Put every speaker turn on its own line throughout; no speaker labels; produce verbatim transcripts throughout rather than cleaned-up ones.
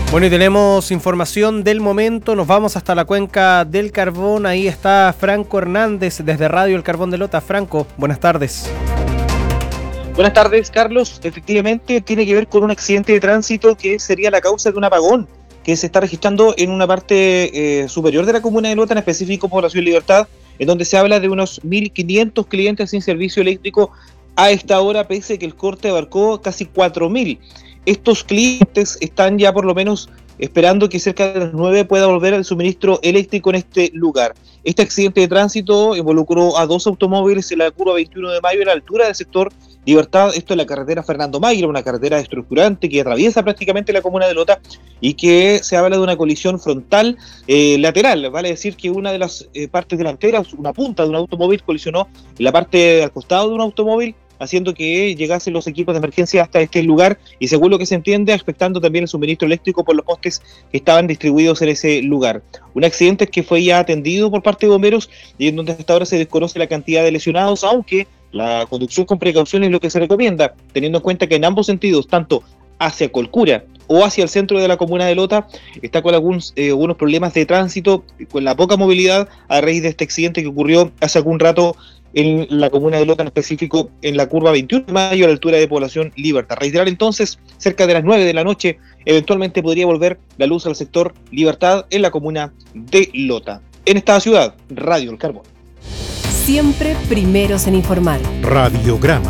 Bueno, y tenemos información del momento, nos vamos hasta la cuenca del Carbón, ahí está Franco Hernández desde Radio El Carbón de Lota. Franco, buenas tardes.
Buenas tardes, Carlos. Efectivamente, tiene que ver con un accidente de tránsito que sería la causa de un apagón que se está registrando en una parte eh, superior de la comuna de Lota, en específico Población Libertad, en donde se habla de unos mil quinientos clientes sin servicio eléctrico a esta hora, pese a que el corte abarcó casi cuatro mil. Estos clientes están ya por lo menos esperando que cerca de las nueve pueda volver el suministro eléctrico en este lugar. Este accidente de tránsito involucró a dos automóviles en la curva veintiuno de mayo a la altura del sector Libertad, esto es la carretera Fernando Mayra, una carretera estructurante que atraviesa prácticamente la comuna de Lota y que se habla de una colisión frontal eh, lateral, vale decir que una de las eh, partes delanteras, una punta de un automóvil colisionó en la parte al costado de un automóvil, haciendo que llegasen los equipos de emergencia hasta este lugar y, según lo que se entiende, afectando también el suministro eléctrico por los postes que estaban distribuidos en ese lugar. Un accidente que fue ya atendido por parte de bomberos y en donde hasta ahora se desconoce la cantidad de lesionados, aunque la conducción con precaución es lo que se recomienda, teniendo en cuenta que en ambos sentidos, tanto hacia Colcura o hacia el centro de la comuna de Lota, está con algunos, eh, algunos problemas de tránsito, con la poca movilidad a raíz de este accidente que ocurrió hace algún rato en la comuna de Lota, en específico en la curva veintiuno de mayo a la altura de Población Libertad. Reiterar entonces, cerca de las nueve de la noche, eventualmente podría volver la luz al sector Libertad en la comuna de Lota. En esta ciudad, Radio El Carbón.
Siempre primeros en informar.
Radiograma.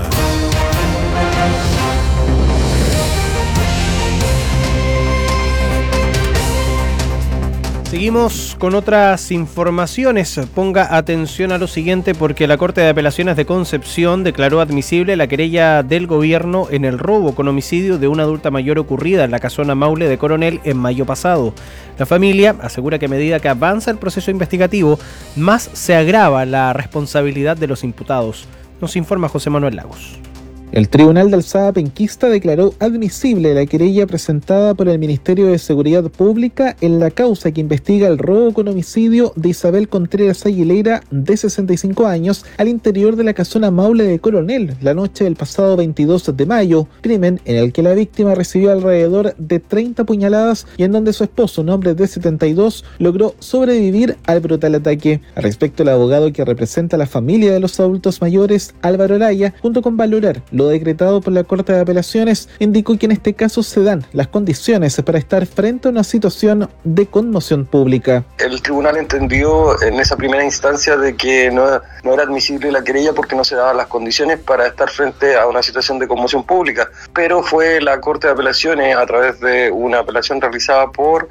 Seguimos con otras informaciones. Ponga atención a lo siguiente porque la Corte de Apelaciones de Concepción declaró admisible la querella del gobierno en el robo con homicidio de una adulta mayor ocurrida en la casona Maule de Coronel en mayo pasado. La familia asegura que a medida que avanza el proceso investigativo, más se agrava la responsabilidad de los imputados. Nos informa José Manuel Lagos.
El Tribunal de Alzada Penquista declaró admisible la querella presentada por el Ministerio de Seguridad Pública en la causa que investiga el robo con homicidio de Isabel Contreras Aguilera, de sesenta y cinco años, al interior de la casona Maule de Coronel, la noche del pasado veintidós de mayo, crimen en el que la víctima recibió alrededor de treinta puñaladas y en donde su esposo, un hombre de setenta y dos, logró sobrevivir al brutal ataque. Al respecto, el abogado que representa a la familia de los adultos mayores, Álvaro Araya, junto con valorar lo decretado por la Corte de Apelaciones, indicó que en este caso se dan las condiciones para estar frente a una situación de conmoción pública.
El tribunal entendió en esa primera instancia de que no, no era admisible la querella porque no se daban las condiciones para estar frente a una situación de conmoción pública, pero fue la Corte de Apelaciones, a través de una apelación realizada por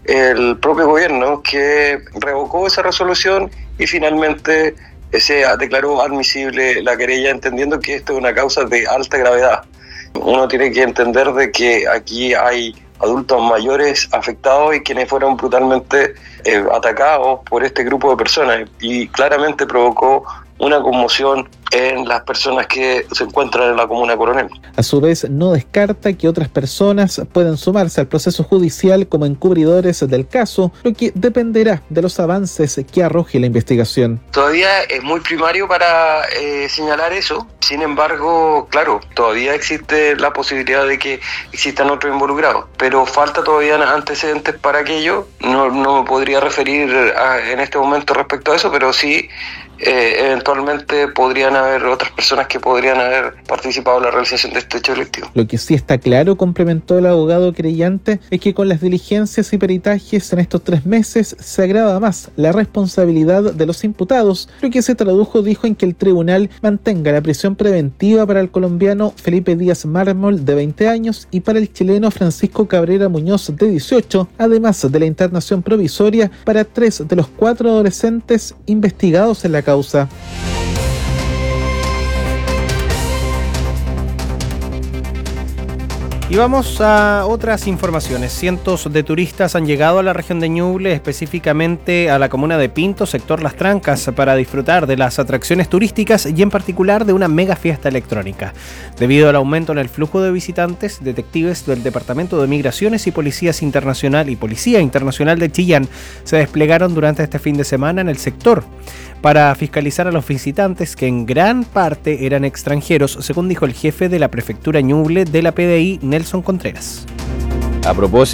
el propio gobierno, que revocó esa resolución y finalmente se declaró admisible la querella, entendiendo que esto es una causa de alta gravedad. Uno tiene que entender de que aquí hay adultos mayores afectados y quienes fueron brutalmente eh, atacados por este grupo de personas, y claramente provocó una conmoción en las personas que se encuentran en la comuna Coronel.
A su vez, no descarta que otras personas puedan sumarse al proceso judicial como encubridores del caso, lo que dependerá de los avances que arroje la investigación.
Todavía es muy primario para eh, señalar eso. Sin embargo, claro, todavía existe la posibilidad de que existan otros involucrados, pero falta todavía antecedentes para aquello. No, no me podría referir a, en este momento respecto a eso, pero sí Eh, eventualmente podrían haber otras personas que podrían haber participado en la realización de este hecho delictivo.
Lo que sí está claro, complementó el abogado querellante, es que con las diligencias y peritajes en estos tres meses se agrava más la responsabilidad de los imputados, lo que se tradujo, dijo, en que el tribunal mantenga la prisión preventiva para el colombiano Felipe Díaz Mármol, de veinte años, y para el chileno Francisco Cabrera Muñoz, de dieciocho, además de la internación provisoria para tres de los cuatro adolescentes investigados en la causa.
Y vamos a otras informaciones. Cientos de turistas han llegado a la región de Ñuble, específicamente a la comuna de Pinto, sector Las Trancas, para disfrutar de las atracciones turísticas y en particular de una mega fiesta electrónica. Debido al aumento en el flujo de visitantes, detectives del Departamento de Migraciones y Policías Internacional y Policía Internacional de Chillán se desplegaron durante este fin de semana en el sector para fiscalizar a los visitantes, que en gran parte eran extranjeros, según dijo el jefe de la prefectura Ñuble de la P D I, Nelson Contreras.
A propósito